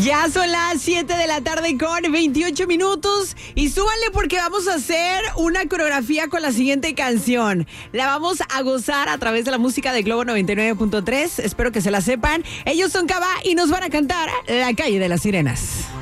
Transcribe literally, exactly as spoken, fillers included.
Ya son las siete de la tarde con veintiocho minutos y súbanle porque vamos a hacer una coreografía con la siguiente canción. La vamos a gozar a través de la música de Globo noventa y nueve punto tres. Espero que se la sepan. Ellos son Cabá y nos van a cantar La Calle de las Sirenas.